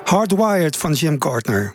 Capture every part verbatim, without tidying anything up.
Hardwired van Jim Gardner.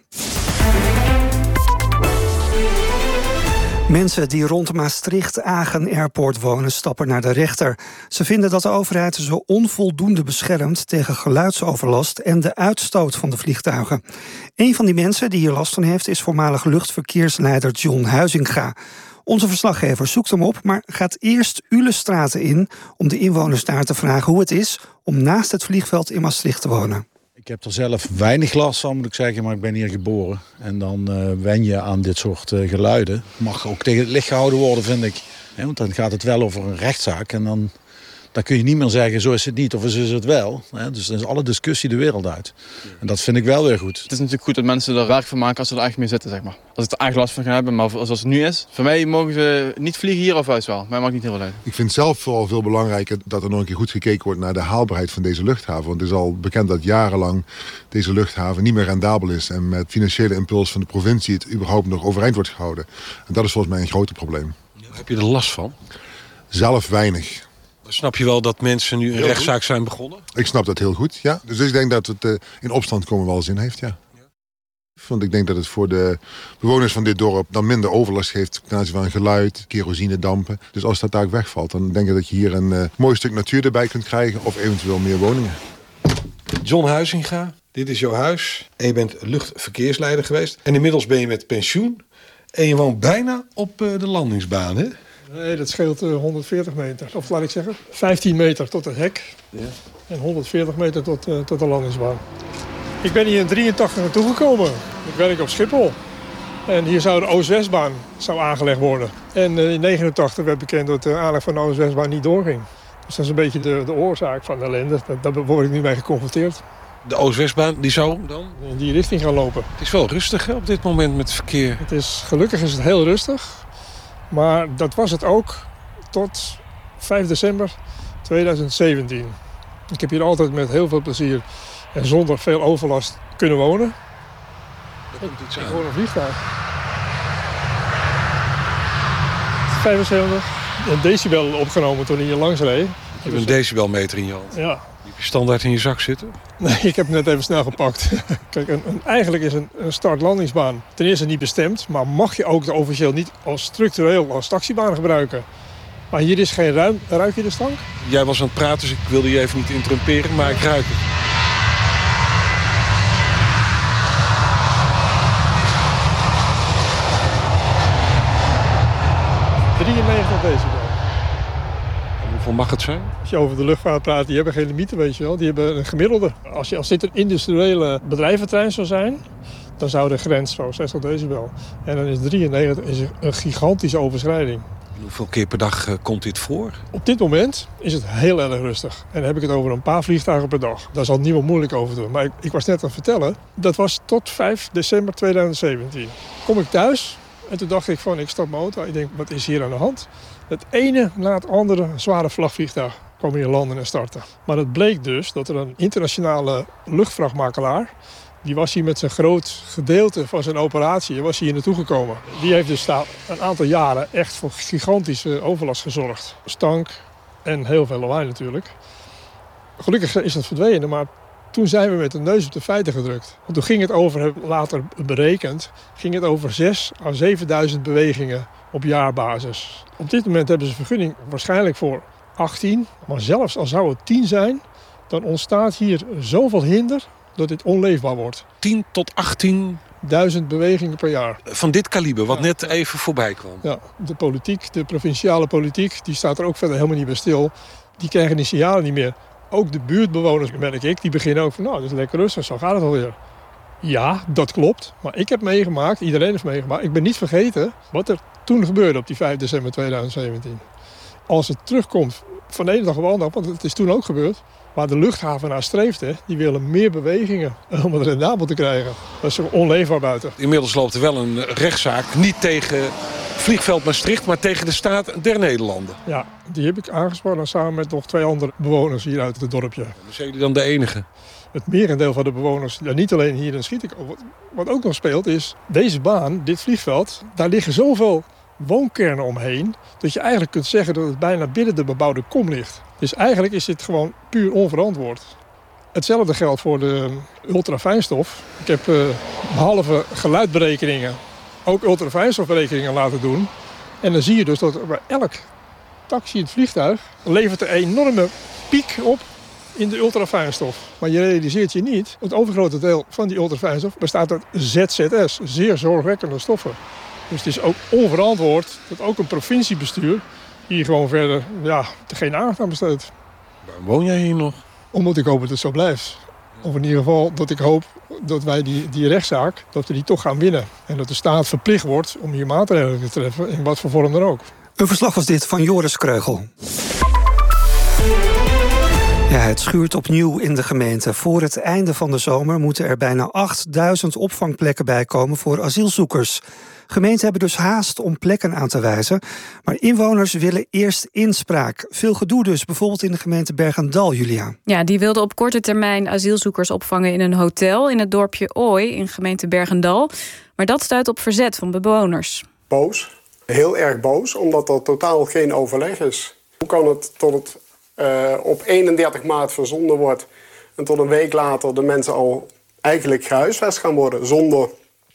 Mensen die rond Maastricht-Agen Airport wonen stappen naar de rechter. Ze vinden dat de overheid ze onvoldoende beschermt tegen geluidsoverlast en de uitstoot van de vliegtuigen. Een van die mensen die hier last van heeft is voormalig luchtverkeersleider John Huizinga. Onze verslaggever zoekt hem op, maar gaat eerst Ulestraten in om de inwoners daar te vragen hoe het is om naast het vliegveld in Maastricht te wonen. Ik heb er zelf weinig last van, moet ik zeggen, maar ik ben hier geboren. En dan uh, wen je aan dit soort uh, geluiden. Mag ook tegen het licht gehouden worden, vind ik. He, want dan gaat het wel over een rechtszaak. En dan, dan kun je niet meer zeggen, zo is het niet of zo is het wel. He, dus dan is alle discussie de wereld uit. En dat vind ik wel weer goed. Het is natuurlijk goed dat mensen er werk van maken als ze er echt mee zitten, zeg maar. Als ik er echt last van gaan hebben, maar zoals het nu is. Voor mij mogen ze niet vliegen hier of huis wel. Mij maakt niet heel veel uit. Ik vind zelf vooral veel belangrijker dat er nog een keer goed gekeken wordt naar de haalbaarheid van deze luchthaven. Want het is al bekend dat jarenlang deze luchthaven niet meer rendabel is. En met financiële impuls van de provincie het überhaupt nog overeind wordt gehouden. En dat is volgens mij een groot probleem. Heb je er last van? Zelf weinig. Snap je wel dat mensen nu een heel rechtszaak goed. zijn begonnen? Ik snap dat heel goed, ja. Dus ik denk dat het uh, in opstand komen wel zin heeft, ja. ja. Want ik denk dat het voor de bewoners van dit dorp dan minder overlast geeft ten aanzien van geluid, kerosinedampen. Dus als dat daar wegvalt, dan denk ik dat je hier een uh, mooi stuk natuur erbij kunt krijgen of eventueel meer woningen. John Huizinga, dit is jouw huis. En je bent luchtverkeersleider geweest. En inmiddels ben je met pensioen. En je woont bijna op uh, de landingsbaan, hè? Nee, dat scheelt uh, honderdveertig meter. Of laat ik zeggen, vijftien meter tot het hek. Ja. En honderdveertig meter tot, uh, tot de landingsbaan. Ik ben hier in drieëntachtig naartoe gekomen. Ik werk op Schiphol. En hier zou de Oost-Westbaan zou aangelegd worden. En uh, in negenentachtig werd bekend dat de aanleg van de Oost-Westbaan niet doorging. Dus dat is een beetje de, de oorzaak van de ellende. Daar, daar word ik nu mee geconfronteerd. De Oost-Westbaan, die zou dan? In die richting gaan lopen. Het is wel rustig hè, op dit moment met het verkeer. Het is, gelukkig is het heel rustig. Maar dat was het ook tot vijf december tweeduizend zeventien. Ik heb hier altijd met heel veel plezier en zonder veel overlast kunnen wonen. Dat komt iets aan. Ik hoor een vliegtuig. vijfenzeventig een decibel opgenomen toen hij hier langs reed. Je hebt een decibelmeter in je hand. Ja. Die heb je standaard in je zak zitten? Nee, ik heb hem net even snel gepakt. Kijk, een, een, eigenlijk is een, een start-landingsbaan ten eerste niet bestemd, maar mag je ook de officieel niet als structureel als taxibaan gebruiken. Maar hier is geen ruim. Ruik je de stank? Jij was aan het praten, dus ik wilde je even niet interrumperen, maar ik ruik het. drieënnegentig decibel. Hoeveel mag het zijn? Als je over de luchtvaart praat, die hebben geen limieten, weet je wel. Die hebben een gemiddelde. Als, je, als dit een industriële bedrijventrein zou zijn, dan zou de grens zo zestig decibel. En dan is drieënnegentig is een gigantische overschrijding. En hoeveel keer per dag uh, komt dit voor? Op dit moment is het heel erg rustig. En dan heb ik het over een paar vliegtuigen per dag. Daar zal niemand moeilijk over doen. Maar ik, ik was net aan het vertellen, dat was tot vijf december tweeduizend zeventien. Kom ik thuis en toen dacht ik van, ik stap mijn auto. Ik denk, wat is hier aan de hand? Het ene na het andere zware vlagvliegtuig kwam hier landen en starten. Maar het bleek dus dat er een internationale luchtvrachtmakelaar, die was hier met zijn groot gedeelte van zijn operatie, was hier naartoe gekomen. Die heeft dus daar een aantal jaren echt voor gigantische overlast gezorgd. Stank en heel veel lawaai natuurlijk. Gelukkig is het verdwenen, maar toen zijn we met de neus op de feiten gedrukt. Want toen ging het over, later berekend, ging het over zesduizend à zevenduizend bewegingen op jaarbasis. Op dit moment hebben ze vergunning waarschijnlijk voor achttien. Maar zelfs al zou het tien zijn, dan ontstaat hier zoveel hinder dat dit onleefbaar wordt. tien tot achttien duizend bewegingen per jaar. Van dit kaliber, wat ja. net even voorbij kwam. Ja, de politiek, de provinciale politiek, die staat er ook verder helemaal niet bij stil. Die krijgen die signalen niet meer. Ook de buurtbewoners, merk ik, die beginnen ook van, nou, dat is lekker rustig, zo gaat het alweer. Ja, dat klopt. Maar ik heb meegemaakt, iedereen heeft meegemaakt. Ik ben niet vergeten wat er toen gebeurde op die vijf december tweeduizend zeventien. Als het terugkomt van de ene dag op de andere dag, want het is toen ook gebeurd, waar de luchthaven naar streefde, die willen meer bewegingen om het rendabel te krijgen. Dat is onleefbaar buiten. Inmiddels loopt er wel een rechtszaak, niet tegen vliegveld Maastricht, maar tegen de staat der Nederlanden. Ja, die heb ik aangespannen samen met nog twee andere bewoners hier uit het dorpje. En zijn jullie dan de enige? Het merendeel van de bewoners, ja, niet alleen hier in Schietekoop. Wat ook nog speelt is, deze baan, dit vliegveld, daar liggen zoveel woonkernen omheen, dat je eigenlijk kunt zeggen dat het bijna binnen de bebouwde kom ligt. Dus eigenlijk is dit gewoon puur onverantwoord. Hetzelfde geldt voor de ultrafijnstof. Ik heb uh, behalve geluidberekeningen ook ultrafijnstofberekeningen laten doen. En dan zie je dus dat bij elk taxi in het vliegtuig levert een enorme piek op in de ultrafijnstof. Maar je realiseert je niet, het overgrote deel van die ultrafijnstof bestaat uit Z Z S, zeer zorgwekkende stoffen. Dus het is ook onverantwoord dat ook een provinciebestuur hier gewoon verder ja, geen aandacht aan besteedt. Waarom woon jij hier nog? Omdat ik hoop dat het zo blijft. Of in ieder geval dat ik hoop dat wij die, die rechtszaak, dat we die toch gaan winnen. En dat de staat verplicht wordt om hier maatregelen te treffen, in wat voor vorm dan ook. Een verslag was dit van Joris Kreugel. Ja, het schuurt opnieuw in de gemeente. Voor het einde van de zomer moeten er bijna achtduizend opvangplekken bijkomen voor asielzoekers. Gemeenten hebben dus haast om plekken aan te wijzen. Maar inwoners willen eerst inspraak. Veel gedoe dus, bijvoorbeeld in de gemeente Bergendal, Julia. Ja, die wilden op korte termijn asielzoekers opvangen in een hotel in het dorpje Ooi in gemeente Bergendal. Maar dat stuit op verzet van bewoners. Boos, heel erg boos, omdat er totaal geen overleg is. Hoe kan het tot het uh, op eenendertig maart verzonden wordt en tot een week later de mensen al eigenlijk gehuisvest gaan worden zonder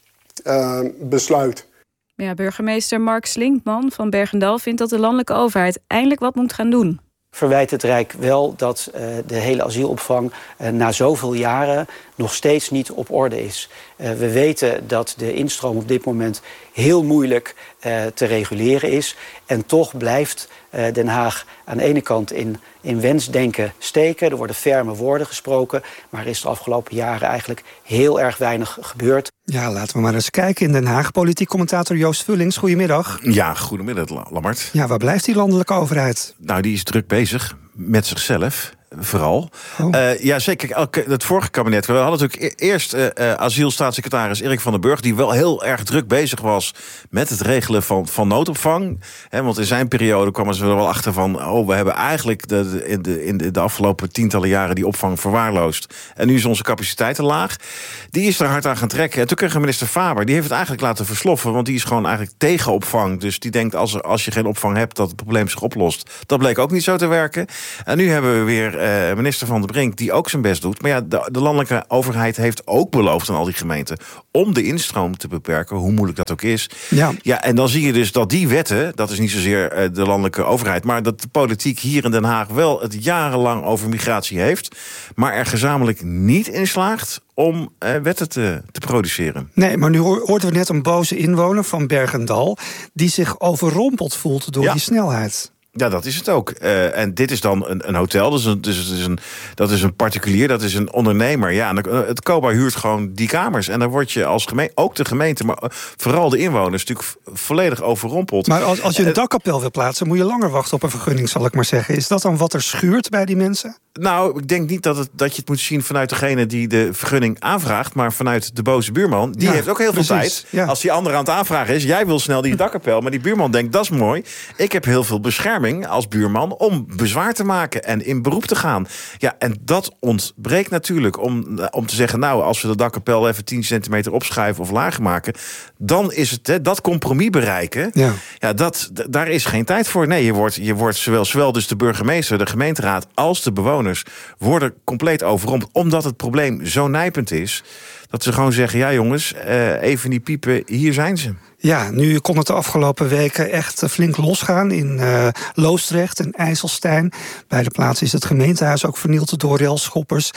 uh, besluit? Ja, burgemeester Mark Slinkman van Bergendal vindt dat de landelijke overheid eindelijk wat moet gaan doen. Verwijt het Rijk wel dat uh, de hele asielopvang uh, na zoveel jaren nog steeds niet op orde is. Uh, we weten dat de instroom op dit moment heel moeilijk uh, te reguleren is. En toch blijft uh, Den Haag aan de ene kant in, in wensdenken steken. Er worden ferme woorden gesproken. Maar er is de afgelopen jaren eigenlijk heel erg weinig gebeurd. Ja, laten we maar eens kijken in Den Haag. Politiek commentator Joost Vullings, goedemiddag. Ja, goedemiddag, Lammert. Ja, waar blijft die landelijke overheid? Nou, die is druk bezig met zichzelf. Vooral. Oh. Uh, ja, zeker. Het vorige kabinet. We hadden natuurlijk eerst uh, uh, asielstaatssecretaris Erik van den Burg, die wel heel erg druk bezig was met het regelen van, van noodopvang. He, want in zijn periode kwamen ze er wel achter van, oh, we hebben eigenlijk de, de, in, de, in de afgelopen tientallen jaren die opvang verwaarloosd. En nu is onze capaciteit te laag. Die is er hard aan gaan trekken. En toen kreeg minister Faber, die heeft het eigenlijk laten versloffen, want die is gewoon eigenlijk tegen opvang. Dus die denkt, als, er, als je geen opvang hebt, dat het probleem zich oplost. Dat bleek ook niet zo te werken. En nu hebben we weer Uh, minister Van der Brink, die ook zijn best doet. Maar ja, de, de landelijke overheid heeft ook beloofd aan al die gemeenten om de instroom te beperken, hoe moeilijk dat ook is. Ja. Ja, en dan zie je dus dat die wetten, dat is niet zozeer uh, de landelijke overheid, maar dat de politiek hier in Den Haag wel het jarenlang over migratie heeft, maar er gezamenlijk niet in slaagt om uh, wetten te, te produceren. Nee, maar nu hoorden we net een boze inwoner van Bergendal die zich overrompeld voelt door ja. die snelheid. Ja, dat is het ook. Uh, en dit is dan een, een hotel, dus, een, dus het is een, dat is een particulier, dat is een ondernemer. Ja, en het C O B A huurt gewoon die kamers. En dan word je als gemeente, ook de gemeente, maar vooral de inwoners, natuurlijk volledig overrompeld. Maar als, als je een dakkapel wil plaatsen, moet je langer wachten op een vergunning, zal ik maar zeggen. Is dat dan wat er schuurt bij die mensen? Nou, ik denk niet dat, het, dat je het moet zien vanuit degene die de vergunning aanvraagt, maar vanuit de boze buurman. Die ja, heeft ook heel precies, veel tijd. Ja. Als die ander aan het aanvragen is, jij wil snel die dakkapel, maar die buurman denkt, dat is mooi. Ik heb heel veel bescherming als buurman om bezwaar te maken en in beroep te gaan. Ja, en dat ontbreekt natuurlijk om, om te zeggen, nou, als we de dakkapel even tien centimeter opschuiven of lager maken, dan is het hè, dat compromis bereiken. Ja, ja dat, d- daar is geen tijd voor. Nee, je wordt, je wordt zowel, zowel dus de burgemeester, de gemeenteraad als de bewoners worden compleet overrompeld, omdat het probleem zo nijpend is dat ze gewoon zeggen, ja jongens, uh, even die piepen, hier zijn ze. Ja, nu kon het de afgelopen weken echt flink losgaan in uh, Loosdrecht en IJsselstein. Beide plaatsen is het gemeentehuis ook vernield door railschoppers.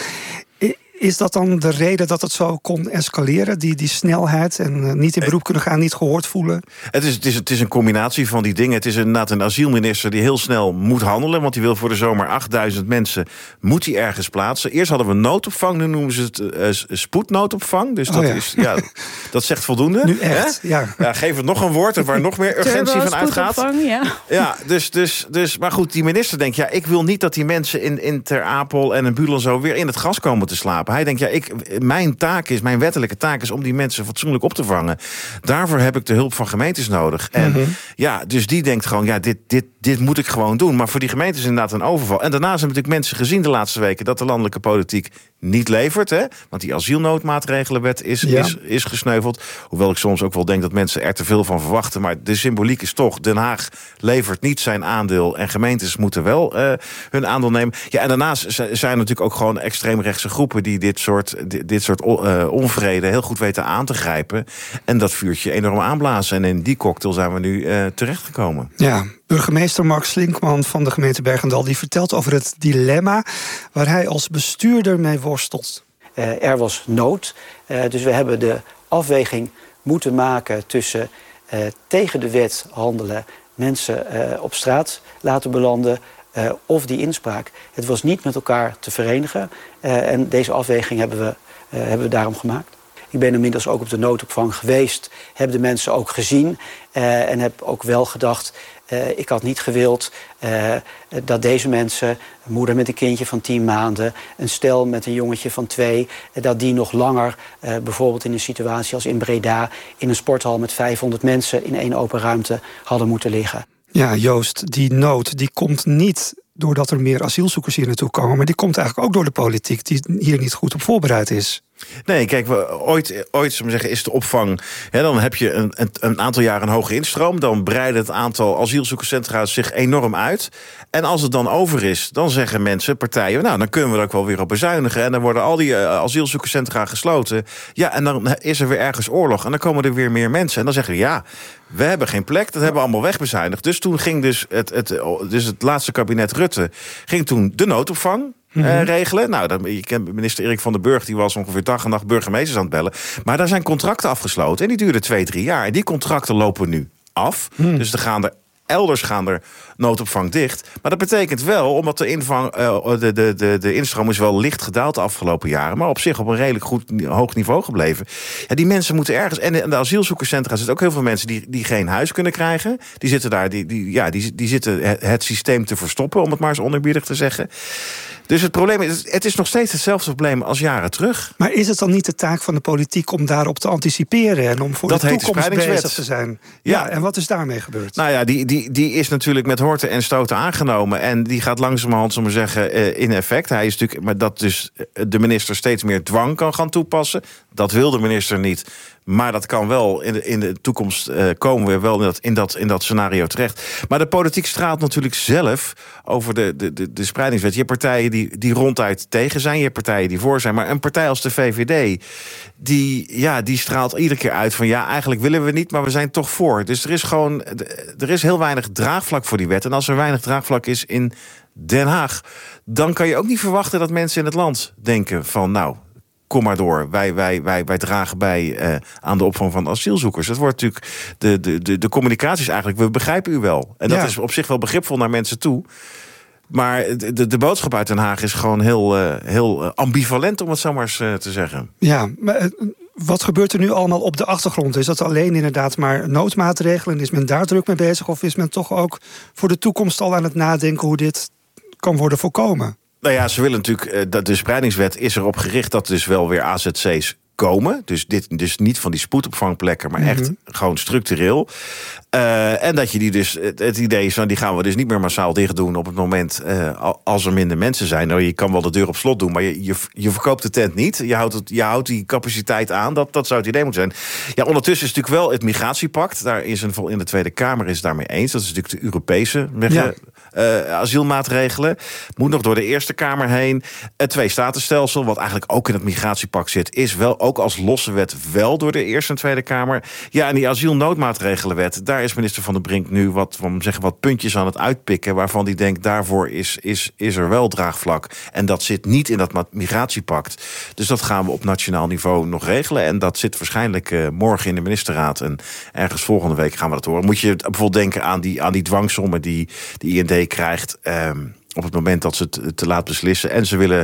Is dat dan de reden dat het zo kon escaleren, die, die snelheid en uh, niet in beroep kunnen gaan, niet gehoord voelen? Het is, het, is, het is een combinatie van die dingen. Het is inderdaad een asielminister die heel snel moet handelen, want die wil voor de zomer achtduizend mensen, moet hij ergens plaatsen. Eerst hadden we noodopvang, nu noemen ze het uh, spoednoodopvang. Dus dat, oh ja. Is, ja, dat zegt voldoende. Nu echt, ja. ja. Geef het nog een woord waar nog meer urgentie van uitgaat. Ja, ja dus, dus, dus, maar goed, die minister denkt, ja, ik wil niet dat die mensen in, in Ter Apel en in Buul en zo weer in het gas komen te slapen. Hij denkt, ja, ik, mijn taak is, mijn wettelijke taak is om die mensen fatsoenlijk op te vangen. Daarvoor heb ik de hulp van gemeentes nodig. En mm-hmm. ja, dus die denkt gewoon, ja, dit, dit, dit moet ik gewoon doen. Maar voor die gemeentes is inderdaad een overval. En daarnaast hebben natuurlijk mensen gezien de laatste weken dat de landelijke politiek niet levert. Hè? Want die asielnoodmaatregelenwet is, Ja. is, is gesneuveld. Hoewel ik soms ook wel denk dat mensen er te veel van verwachten. Maar de symboliek is toch, Den Haag levert niet zijn aandeel. En gemeentes moeten wel uh, hun aandeel nemen. Ja, en daarnaast zijn er natuurlijk ook gewoon extreemrechtse groepen die dit soort, dit, dit soort uh, onvrede heel goed weten aan te grijpen. En dat vuurtje enorm aanblazen. En in die cocktail zijn we nu uh, terechtgekomen. Ja, burgemeester Mark Slinkman van de gemeente Bergendal die vertelt over het dilemma waar hij als bestuurder mee worstelt. Uh, er was nood, uh, dus we hebben de afweging moeten maken tussen uh, tegen de wet handelen, mensen uh, op straat laten belanden uh, of die inspraak. Het was niet met elkaar te verenigen uh, en deze afweging hebben we, uh, hebben we daarom gemaakt. Ik ben inmiddels ook op de noodopvang geweest, heb de mensen ook gezien uh, en heb ook wel gedacht, uh, ik had niet gewild uh, dat deze mensen, een moeder met een kindje van tien maanden, een stel met een jongetje van twee, uh, dat die nog langer, uh, bijvoorbeeld in een situatie als in Breda, in een sporthal met vijfhonderd mensen in één open ruimte hadden moeten liggen. Ja, Joost, die nood die komt niet doordat er meer asielzoekers hier naartoe komen, maar die komt eigenlijk ook door de politiek die hier niet goed op voorbereid is. Nee, kijk, we, ooit, ooit zullen we zeggen, is de opvang. Hè, dan heb je een, een, een aantal jaren een hoge instroom. Dan breidt het aantal asielzoekerscentra zich enorm uit. En als het dan over is, dan zeggen mensen, partijen, nou, dan kunnen we er ook wel weer op bezuinigen. En dan worden al die uh, asielzoekerscentra gesloten. Ja, en dan is er weer ergens oorlog. En dan komen er weer meer mensen. En dan zeggen we, ja, we hebben geen plek. Dat hebben we allemaal wegbezuinigd. Dus toen ging dus het, het, dus het laatste kabinet Rutte ging toen de noodopvang Uh, mm-hmm. regelen. Nou, dan, je kent minister Erik van den Burg, die was ongeveer dag en nacht burgemeesters aan het bellen. Maar daar zijn contracten afgesloten en die duurden twee, drie jaar. En die contracten lopen nu af. Mm. Dus er gaan er elders gaan er noodopvang dicht. Maar dat betekent wel, omdat de, invang, uh, de, de, de, de instroom is wel licht gedaald de afgelopen jaren, maar op zich op een redelijk goed hoog niveau gebleven. Ja, die mensen moeten ergens. En in de asielzoekerscentra zitten ook heel veel mensen die, die geen huis kunnen krijgen. Die zitten daar, die, die, ja, die, die zitten het, het systeem te verstoppen, om het maar eens oneerbiedig te zeggen. Dus het probleem is, het is nog steeds hetzelfde probleem als jaren terug. Maar is het dan niet de taak van de politiek om daarop te anticiperen en om voor dat de toekomst de bezig te zijn? Ja. ja, en wat is daarmee gebeurd? Nou ja, die, die, die is natuurlijk met horten en stoten aangenomen en die gaat langzamerhand, zullen we zeggen, in effect. Hij is natuurlijk, maar dat dus de minister steeds meer dwang kan gaan toepassen. Dat wil de minister niet. Maar dat kan wel in de, in de toekomst uh, komen we wel in dat, in, dat, in dat scenario terecht. Maar de politiek straalt natuurlijk zelf over de, de, de, de spreidingswet. Je hebt partijen die, die ronduit tegen zijn. Je hebt partijen die voor zijn. Maar een partij als de V V D, die, ja, die straalt iedere keer uit van ja, eigenlijk willen we niet, maar we zijn toch voor. Dus er is gewoon, er is heel weinig draagvlak voor die wet. En als er weinig draagvlak is in Den Haag, dan kan je ook niet verwachten dat mensen in het land denken van nou, kom maar door, wij, wij, wij, wij dragen bij uh, aan de opvang van asielzoekers. Het wordt natuurlijk, de, de, de, de communicatie is eigenlijk, we begrijpen u wel. En dat ja. is op zich wel begripvol naar mensen toe. Maar de, de, de boodschap uit Den Haag is gewoon heel, uh, heel ambivalent, om het zo maar eens uh, te zeggen. Ja, maar uh, wat gebeurt er nu allemaal op de achtergrond? Is dat alleen inderdaad maar noodmaatregelen? Is men daar druk mee bezig? Of is men toch ook voor de toekomst al aan het nadenken hoe dit kan worden voorkomen? Nou ja, ze willen natuurlijk, de, de spreidingswet is erop gericht dat dus wel weer A Z C's komen. Dus, dit, dus niet van die spoedopvangplekken, maar echt mm-hmm. gewoon structureel. Uh, en dat je die dus, het, het idee is van die gaan we dus niet meer massaal dicht doen op het moment uh, als er minder mensen zijn. Nou, je kan wel de deur op slot doen, maar je, je, je verkoopt de tent niet. Je houdt, het, je houdt die capaciteit aan. Dat, dat zou het idee moeten zijn. Ja, ondertussen is natuurlijk wel het migratiepact. Daar is een, in de Tweede Kamer is het daarmee eens. Dat is natuurlijk de Europese ja. uh, asielmaatregelen. Moet nog door de Eerste Kamer heen. Het twee-statenstelsel, wat eigenlijk ook in het migratiepact zit, is wel ook als losse wet wel door de Eerste en Tweede Kamer. Ja, en die asielnoodmaatregelenwet, daar is minister Van der Brink nu wat, zeggen, wat puntjes aan het uitpikken, waarvan hij denkt, daarvoor is, is, is er wel draagvlak. En dat zit niet in dat migratiepact. Dus dat gaan we op nationaal niveau nog regelen. En dat zit waarschijnlijk uh, morgen in de ministerraad. En ergens volgende week gaan we dat horen. Moet je bijvoorbeeld denken aan die, aan die dwangsommen die de I N D krijgt Um, op het moment dat ze het te laat beslissen. En ze willen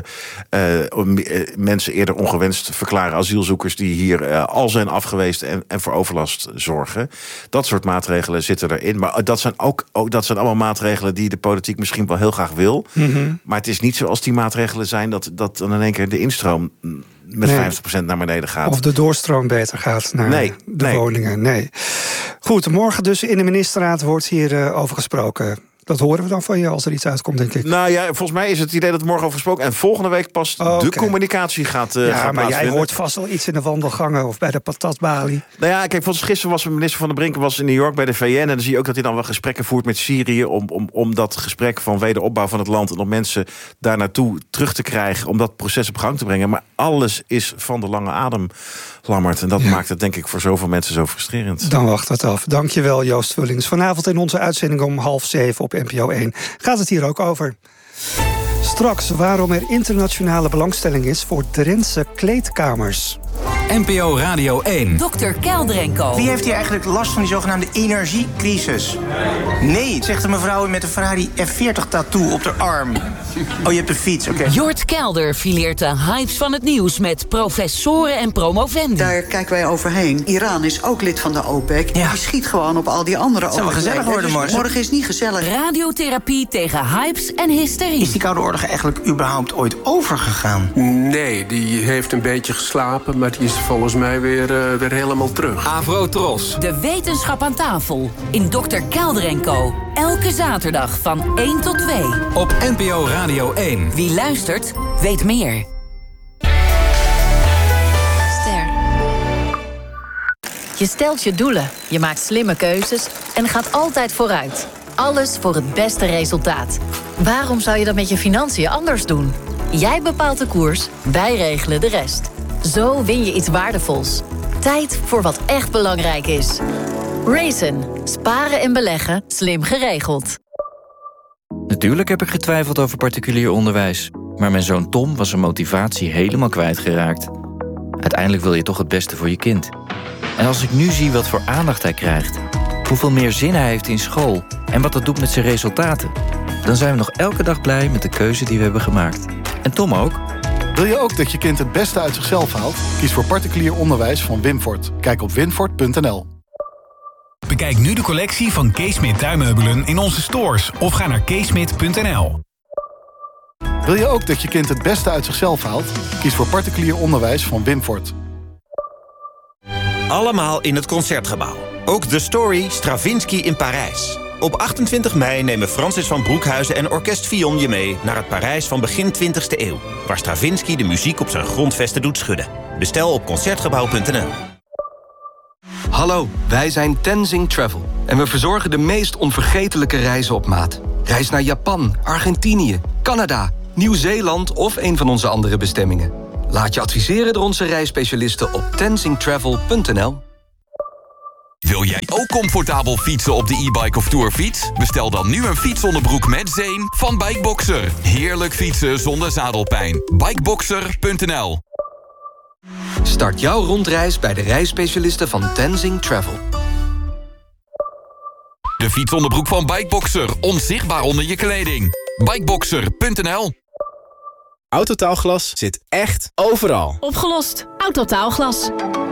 uh, mensen eerder ongewenst verklaren, asielzoekers die hier uh, al zijn afgeweest en, en voor overlast zorgen. Dat soort maatregelen zitten erin. Maar dat zijn ook, ook dat zijn allemaal maatregelen die de politiek misschien wel heel graag wil. Mm-hmm. Maar het is niet zoals die maatregelen zijn dat, dat dan in één keer de instroom met nee. vijftig procent naar beneden gaat. Of de doorstroom beter gaat naar nee, de nee. woningen. Nee. Goed, morgen dus in de ministerraad wordt hier uh, over gesproken. Dat horen we dan van je als er iets uitkomt, denk ik. Nou ja, volgens mij is het idee dat er morgen over gesproken... en volgende week pas oh, de okay. communicatie gaat, uh, ja, gaat maar jij hoort vast wel iets in de wandelgangen... of bij de patatbalie. Nou ja, kijk, volgens gisteren was minister Van der Brinken was in New York bij de V N... en dan zie je ook dat hij dan wel gesprekken voert met Syrië... om, om, om dat gesprek van wederopbouw van het land... en om mensen daar naartoe terug te krijgen... om dat proces op gang te brengen. Maar alles is van de lange adem, Lammert. En dat ja. maakt het, denk ik, voor zoveel mensen zo frustrerend. Dan wacht het af. Dankjewel, Joost Vullings. Vanavond in onze uitzending om half zeven op N P O één gaat het hier ook over. Straks waarom er internationale belangstelling is voor Drentse kleedkamers. N P O Radio één. dokter Kelder en Co. Wie heeft hier eigenlijk last van die zogenaamde energiecrisis? Nee, zegt een mevrouw met een Ferrari F veertig tattoo op haar arm. Oh, je hebt een fiets, oké. Okay. Jort Kelder fileert de hypes van het nieuws met professoren en promovendi. Daar kijken wij overheen. Iran is ook lid van de OPEC. Ja. Die schiet gewoon op al die andere OPEC. Het zal wel gezellig worden morgen. Dus morgen is niet gezellig. Radiotherapie tegen hypes en hysterie. Is die Koude Oorlog eigenlijk überhaupt ooit overgegaan? Nee, die heeft een beetje geslapen, maar die is volgens mij weer, uh, weer helemaal terug. Avrotros. De wetenschap aan tafel in dokter Kelder en Co. Elke zaterdag van één tot twee. Op N P O Radio één. Wie luistert, weet meer. Ster. Je stelt je doelen, je maakt slimme keuzes en gaat altijd vooruit. Alles voor het beste resultaat. Waarom zou je dat met je financiën anders doen? Jij bepaalt de koers, wij regelen de rest. Zo win je iets waardevols. Tijd voor wat echt belangrijk is. Raisin. Sparen en beleggen. Slim geregeld. Natuurlijk heb ik getwijfeld over particulier onderwijs. Maar mijn zoon Tom was zijn motivatie helemaal kwijtgeraakt. Uiteindelijk wil je toch het beste voor je kind. En als ik nu zie wat voor aandacht hij krijgt... hoeveel meer zin hij heeft in school... en wat dat doet met zijn resultaten... dan zijn we nog elke dag blij met de keuze die we hebben gemaakt. En Tom ook. Wil je ook dat je kind het beste uit zichzelf haalt? Kies voor particulier onderwijs van Winfort. Kijk op winfort punt n l. Bekijk nu de collectie van Keesmit tuinmeubelen in onze stores... of ga naar keesmit punt n l. Wil je ook dat je kind het beste uit zichzelf haalt? Kies voor particulier onderwijs van Winfort. Allemaal in het Concertgebouw. Ook The Story Stravinsky in Parijs. Op achtentwintig mei nemen Francis van Broekhuizen en Orkest Fillon je mee... naar het Parijs van begin twintigste eeuw... waar Stravinsky de muziek op zijn grondvesten doet schudden. Bestel op concertgebouw punt n l. Hallo, wij zijn Tenzing Travel. En we verzorgen de meest onvergetelijke reizen op maat. Reis naar Japan, Argentinië, Canada, Nieuw-Zeeland... of een van onze andere bestemmingen. Laat je adviseren door onze reisspecialisten op tenzing travel punt n l. Wil jij ook comfortabel fietsen op de e-bike of tourfiets? Bestel dan nu een fietsonderbroek met zeem van Bikeboxer. Heerlijk fietsen zonder zadelpijn. bikeboxer punt n l. Start jouw rondreis bij de reisspecialisten van Tenzing Travel. De fietsonderbroek van Bikeboxer. Onzichtbaar onder je kleding. bikeboxer punt n l. Autotaalglas zit echt overal. Opgelost. Autotaalglas.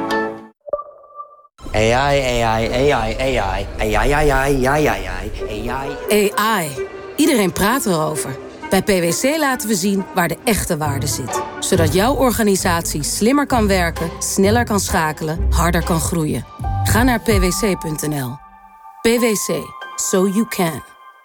A I, A I, A I, A I, A I, A I, A I, A I, A I. A I. Iedereen praat erover. Bij P W C laten we zien waar de echte waarde zit. Zodat jouw organisatie slimmer kan werken, sneller kan schakelen, harder kan groeien. Ga naar p w c punt n l. P W C. So you can.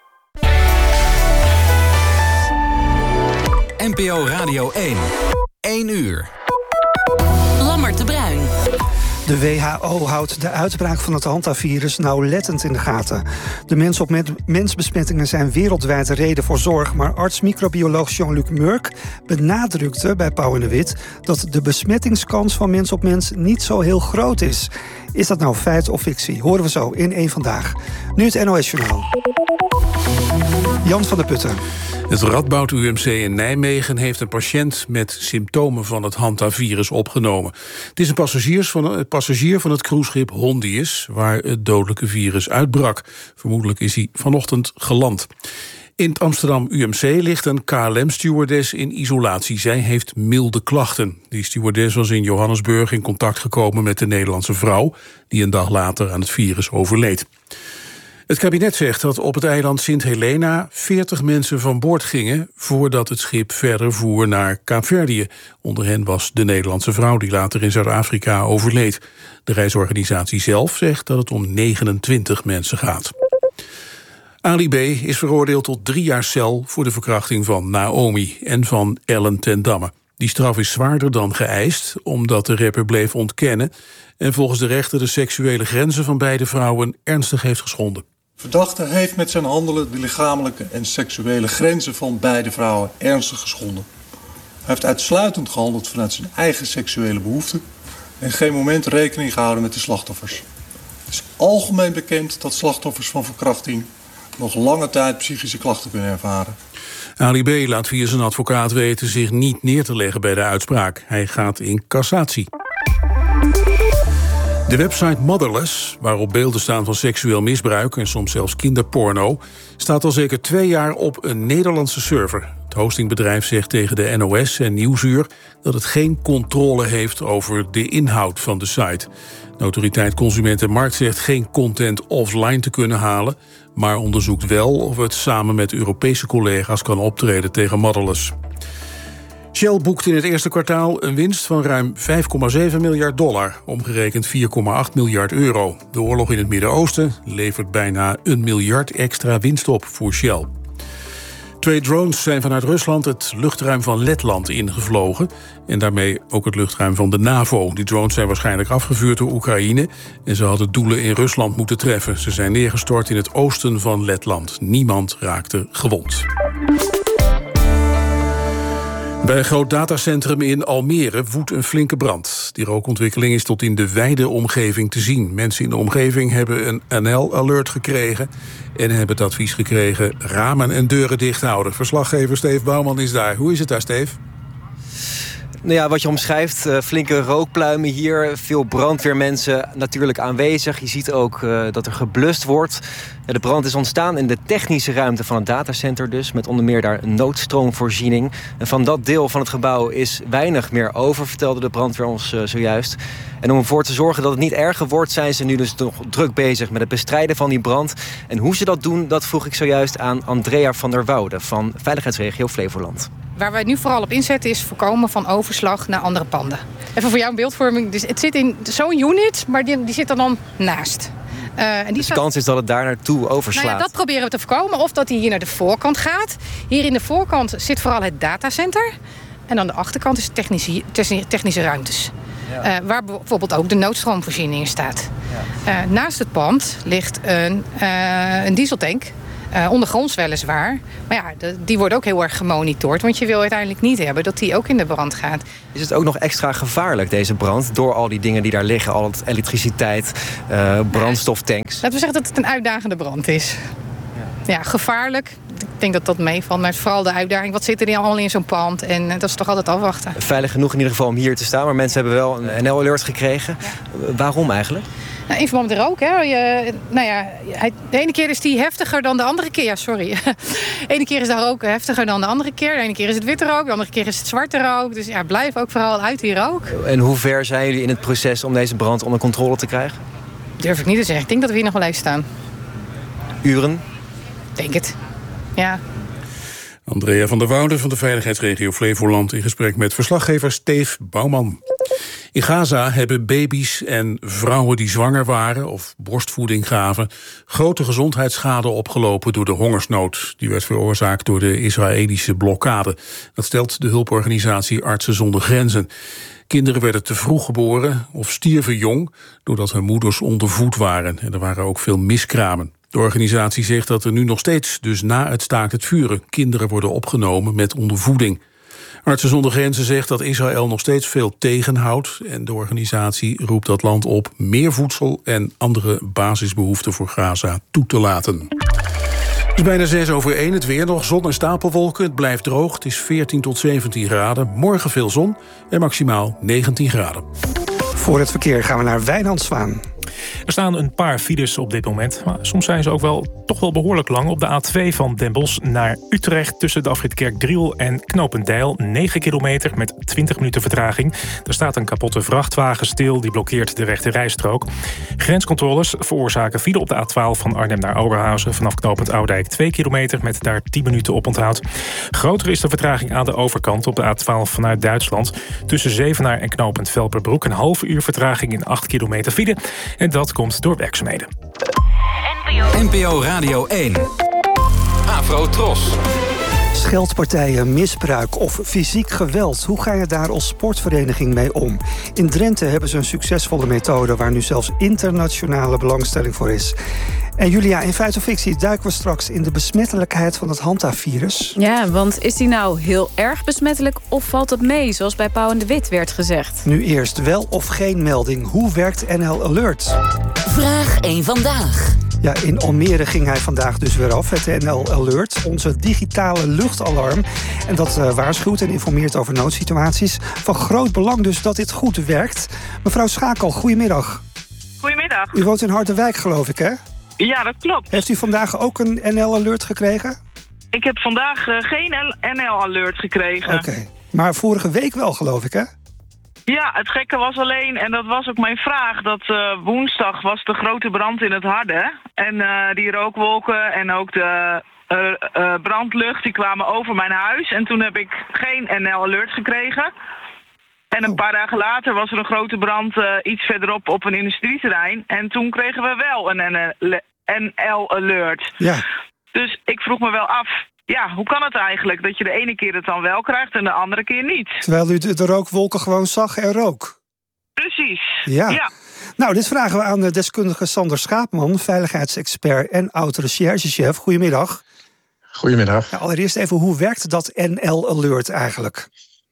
N P O Radio één. één uur. Lammert de Bruin. De W H O houdt de uitbraak van het Hanta-virus nauwlettend in de gaten. De mens op mensbesmettingen zijn wereldwijd reden voor zorg... maar arts-microbioloog Jean-Luc Murk benadrukte bij Pauw en de Wit... dat de besmettingskans van mens op mens niet zo heel groot is. Is dat nou feit of fictie? Horen we zo in één Vandaag. Nu het N O S-journaal. Jan van der Putten. Het Radboud U M C in Nijmegen heeft een patiënt met symptomen van het Hanta-virus opgenomen. Het is een passagiers van, een passagier van het cruiseschip Hondius, waar het dodelijke virus uitbrak. Vermoedelijk is hij vanochtend geland. In het Amsterdam U M C ligt een K L M-stewardess in isolatie. Zij heeft milde klachten. Die stewardess was in Johannesburg in contact gekomen met de Nederlandse vrouw, die een dag later aan het virus overleed. Het kabinet zegt dat op het eiland Sint Helena veertig mensen van boord gingen voordat het schip verder voer naar Kaapverdië. Onder hen was de Nederlandse vrouw die later in Zuid-Afrika overleed. De reisorganisatie zelf zegt dat het om negenentwintig mensen gaat. Ali B. is veroordeeld tot drie jaar cel voor de verkrachting van Naomi en van Ellen ten Damme. Die straf is zwaarder dan geëist, omdat de rapper bleef ontkennen en volgens de rechter de seksuele grenzen van beide vrouwen ernstig heeft geschonden. Verdachte heeft met zijn handelen de lichamelijke en seksuele grenzen van beide vrouwen ernstig geschonden. Hij heeft uitsluitend gehandeld vanuit zijn eigen seksuele behoeften en geen moment rekening gehouden met de slachtoffers. Het is algemeen bekend dat slachtoffers van verkrachting nog lange tijd psychische klachten kunnen ervaren. Ali B. laat via zijn advocaat weten zich niet neer te leggen bij de uitspraak. Hij gaat in cassatie. De website Motherless, waarop beelden staan van seksueel misbruik en soms zelfs kinderporno, staat al zeker twee jaar op een Nederlandse server. Het hostingbedrijf zegt tegen de N O S en Nieuwsuur dat het geen controle heeft over de inhoud van de site. De autoriteit Consument en Markt zegt geen content offline te kunnen halen, maar onderzoekt wel of het samen met Europese collega's kan optreden tegen Motherless. Shell boekt in het eerste kwartaal een winst van ruim vijf komma zeven miljard dollar, omgerekend vier komma acht miljard euro. De oorlog in het Midden-Oosten levert bijna een miljard extra winst op voor Shell. Twee drones zijn vanuit Rusland het luchtruim van Letland ingevlogen en daarmee ook het luchtruim van de NAVO. Die drones zijn waarschijnlijk afgevuurd door Oekraïne en ze hadden doelen in Rusland moeten treffen. Ze zijn neergestort in het oosten van Letland. Niemand raakte gewond. Bij een groot datacentrum in Almere woedt een flinke brand. Die rookontwikkeling is tot in de wijde omgeving te zien. Mensen in de omgeving hebben een N L-alert gekregen en hebben het advies gekregen ramen en deuren dicht houden. Verslaggever Steve Bouwman is daar. Hoe is het daar, Steve? Nou ja, wat je omschrijft, uh, flinke rookpluimen hier. Veel brandweermensen natuurlijk aanwezig. Je ziet ook uh, dat er geblust wordt. Ja, de brand is ontstaan in de technische ruimte van het datacenter dus. Met onder meer daar een noodstroomvoorziening. En van dat deel van het gebouw is weinig meer over, vertelde de brandweer ons uh, zojuist. En om ervoor te zorgen dat het niet erger wordt, zijn ze nu dus nog druk bezig met het bestrijden van die brand. En hoe ze dat doen, dat vroeg ik zojuist aan Andrea van der Woude van Veiligheidsregio Flevoland. Waar wij nu vooral op inzetten is voorkomen van overslag naar andere panden. Even voor jou een beeldvorming. Dus het zit in zo'n unit, maar die, die zit er dan naast. Uh, en die dus de kans is dat het daar naartoe overslaat? Nou ja, dat proberen we te voorkomen. Of dat hij hier naar de voorkant gaat. Hier in de voorkant zit vooral het datacenter. En aan de achterkant is technische, technische ruimtes. Ja. Uh, waar bijvoorbeeld ook de noodstroomvoorziening staat. Ja. Uh, naast het pand ligt een, uh, een dieseltank. Uh, ondergronds weliswaar. Maar ja, de, die wordt ook heel erg gemonitord. Want je wil uiteindelijk niet hebben dat die ook in de brand gaat. Is het ook nog extra gevaarlijk, deze brand? Door al die dingen die daar liggen. Al het elektriciteit, uh, brandstoftanks. Laten we zeggen dat het een uitdagende brand is. Ja, ja gevaarlijk. Ik denk dat dat meevalt. Maar vooral de uitdaging. Wat zit er allemaal in zo'n pand? En uh, dat is toch altijd afwachten. Veilig genoeg in ieder geval om hier te staan. Maar mensen hebben wel een N L-alert gekregen. Ja. Waarom eigenlijk? Nou, in verband met de rook, hè. Je, nou ja, de ene keer is die heftiger dan de andere keer. Ja, sorry. De ene keer is de rook heftiger dan de andere keer. De ene keer is het witte rook, de andere keer is het zwarte rook. Dus ja, blijf ook vooral uit die rook. En hoe ver zijn jullie in het proces om deze brand onder controle te krijgen? Durf ik niet te zeggen. Ik denk dat we hier nog wel even staan. Uren? Denk het, ja. Andrea van der Woude van de Veiligheidsregio Flevoland in gesprek met verslaggever Steve Bouwman. In Gaza hebben baby's en vrouwen die zwanger waren of borstvoeding gaven grote gezondheidsschade opgelopen door de hongersnood. Die werd veroorzaakt door de Israëlische blokkade. Dat stelt de hulporganisatie Artsen zonder Grenzen. Kinderen werden te vroeg geboren of stierven jong doordat hun moeders ondervoed waren. En er waren ook veel miskramen. De organisatie zegt dat er nu nog steeds, dus na het staakt het vuren, kinderen worden opgenomen met ondervoeding. Artsen zonder Grenzen zegt dat Israël nog steeds veel tegenhoudt en de organisatie roept dat land op meer voedsel en andere basisbehoeften voor Gaza toe te laten. Het is bijna zes over één, het weer nog, zon en stapelwolken. Het blijft droog, het is veertien tot zeventien graden. Morgen veel zon en maximaal negentien graden. Voor het verkeer gaan we naar Wijnand Zwaan. Er staan een paar files op dit moment, maar soms zijn ze ook wel toch wel behoorlijk lang. Op de A twee van Den Bosch naar Utrecht tussen de afrit Kerkdriel en Knopendijl. negen kilometer met twintig minuten vertraging. Er staat een kapotte vrachtwagen stil, die blokkeert de rechte rijstrook. Grenscontroles veroorzaken file op de A twaalf van Arnhem naar Oberhausen. Vanaf knooppunt Oudijk twee kilometer met daar tien minuten op onthoud. Groter is de vertraging aan de overkant op de A twaalf vanuit Duitsland. Tussen Zevenaar en knooppunt Velperbroek een half uur vertraging in acht kilometer file. En dat komt door werkzaamheden. N P O Radio één. Avro Tros. Scheldpartijen, misbruik of fysiek geweld. Hoe ga je daar als sportvereniging mee om? In Drenthe hebben ze een succesvolle methode waar nu zelfs internationale belangstelling voor is. En Julia, in Feit of Fictie duiken we straks in de besmettelijkheid van het Hanta-virus. Ja, want is die nou heel erg besmettelijk of valt het mee, zoals bij Pauw en de Wit werd gezegd? Nu eerst wel of geen melding. Hoe werkt N L Alert? Vraag één vandaag. Ja, in Almere ging hij vandaag dus weer af, het N L Alert, onze digitale luchtalarm. En dat uh, waarschuwt en informeert over noodsituaties. Van groot belang dus dat dit goed werkt. Mevrouw Schakel, goedemiddag. Goedemiddag. U woont in Harderwijk, geloof ik, hè? Ja, dat klopt. Heeft u vandaag ook een N L Alert gekregen? Ik heb vandaag uh, geen N L Alert gekregen. Oké, okay. Maar vorige week wel, geloof ik, hè? Ja, het gekke was alleen, en dat was ook mijn vraag, dat uh, woensdag was de grote brand in het Harde. En uh, die rookwolken en ook de uh, uh, brandlucht, die kwamen over mijn huis. En toen heb ik geen N L Alert gekregen. En een paar dagen later was er een grote brand uh, iets verderop op een industrieterrein. En toen kregen we wel een N L Alert. Ja. Dus ik vroeg me wel af, ja, hoe kan het eigenlijk dat je de ene keer het dan wel krijgt en de andere keer niet? Terwijl u de, de rookwolken gewoon zag en rook. Precies. Ja. ja. Nou, dit vragen we aan de deskundige Sander Schaapman, veiligheidsexpert en oud-recherchechef. Goedemiddag. Goedemiddag. Ja, allereerst even, hoe werkt dat N L Alert eigenlijk?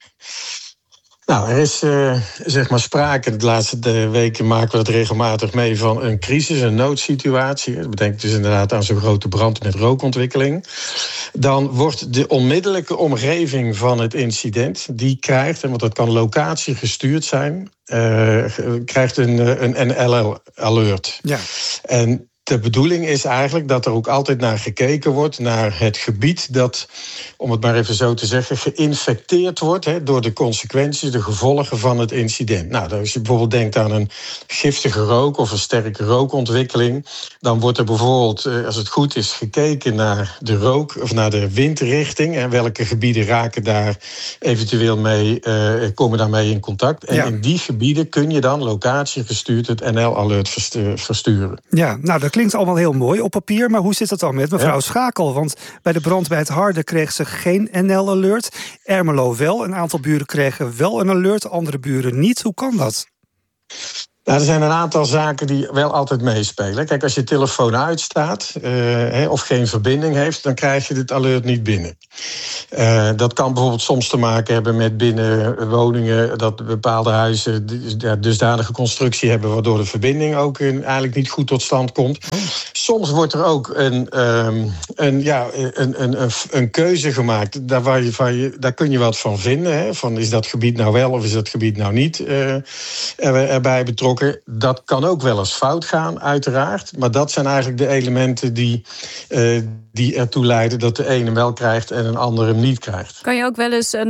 Nou, er is uh, zeg maar sprake, de laatste weken maken we dat regelmatig mee, van een crisis, een noodsituatie. Dat betekent dus inderdaad aan zo'n grote brand met rookontwikkeling. Dan wordt de onmiddellijke omgeving van het incident, die krijgt, want dat kan locatie gestuurd zijn, uh, krijgt een, een N L Alert. Ja. En de bedoeling is eigenlijk dat er ook altijd naar gekeken wordt, naar het gebied dat, om het maar even zo te zeggen, geïnfecteerd wordt hè, door de consequenties, de gevolgen van het incident. Nou, als je bijvoorbeeld denkt aan een giftige rook of een sterke rookontwikkeling, dan wordt er bijvoorbeeld, als het goed is, gekeken naar de rook of naar de windrichting en welke gebieden raken daar eventueel mee, uh, komen daarmee in contact. En ja. in die gebieden kun je dan locatiegestuurd het N L Alert versturen. Ja, nou dat klinkt allemaal heel mooi op papier, maar hoe zit het dan met mevrouw ja. Schakel? Want bij de brand bij het Harde kreeg ze geen N L Alert. Ermelo wel. Een aantal buren kregen wel een alert, andere buren niet. Hoe kan dat? Nou, er zijn een aantal zaken die wel altijd meespelen. Kijk, als je telefoon uitstaat uh, of geen verbinding heeft, dan krijg je dit alert niet binnen. Uh, dat kan bijvoorbeeld soms te maken hebben met binnenwoningen, dat bepaalde huizen dusdanige constructie hebben waardoor de verbinding ook in, eigenlijk niet goed tot stand komt. Oh. Soms wordt er ook een, um, een, ja, een, een, een, een keuze gemaakt. Daar, waar je, waar je, daar kun je wat van vinden. Hè? Van, is dat gebied nou wel of is dat gebied nou niet uh, er, erbij betrokken? Dat kan ook wel eens fout gaan, uiteraard. Maar dat zijn eigenlijk de elementen die, uh, die ertoe leiden dat de ene hem wel krijgt en een andere hem niet krijgt. Kan je ook wel eens een